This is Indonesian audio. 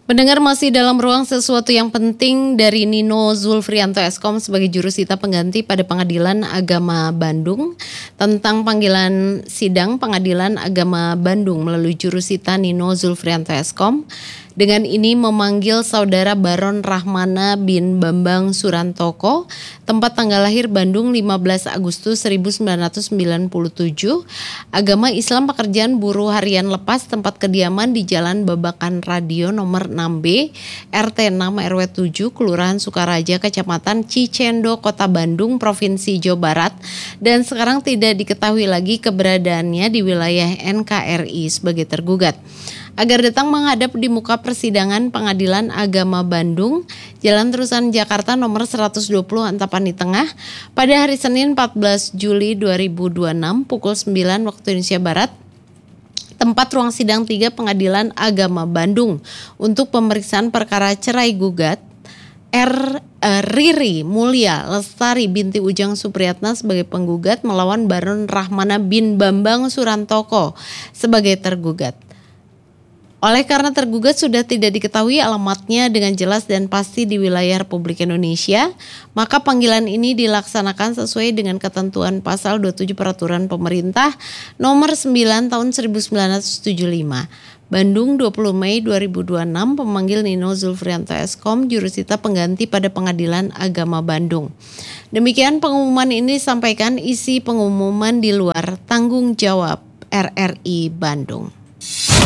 Pendengar, masih dalam ruang sesuatu yang penting dari Nino Zulfrianto Eskom sebagai jurusita pengganti pada Pengadilan Agama Bandung tentang panggilan sidang Pengadilan Agama Bandung melalui jurusita Nino Zulfrianto Eskom. Dengan ini memanggil saudara Baron Rahmana bin Bambang Surantoko, tempat tanggal lahir Bandung 15 Agustus 1997, agama Islam, pekerjaan buruh harian lepas, tempat kediaman di Jalan Babakan Radio nomor 6B, RT 6 RW 7, Kelurahan Sukaraja, Kecamatan Cicendo, Kota Bandung, Provinsi Jawa Barat, dan sekarang tidak diketahui lagi keberadaannya di wilayah NKRI sebagai tergugat. Agar datang menghadap di muka persidangan Pengadilan Agama Bandung, Jalan Terusan Jakarta nomor 120 Antapani Tengah pada hari Senin 14 Juli 2026 pukul 9 waktu Indonesia Barat, tempat ruang sidang 3 Pengadilan Agama Bandung untuk pemeriksaan perkara cerai gugat Riri Mulia Lestari binti Ujang Supriyatna sebagai penggugat melawan Baron Rahmana bin Bambang Surantoko sebagai tergugat. Oleh karena tergugat sudah tidak diketahui alamatnya dengan jelas dan pasti di wilayah Republik Indonesia, maka panggilan ini dilaksanakan sesuai dengan ketentuan pasal 27 Peraturan Pemerintah nomor 9 tahun 1975. Bandung 20 Mei 2026, pemanggil Nino Zulfrianto Eskom, jurusita pengganti pada Pengadilan Agama Bandung. Demikian pengumuman ini disampaikan, isi pengumuman di luar tanggung jawab RRI Bandung.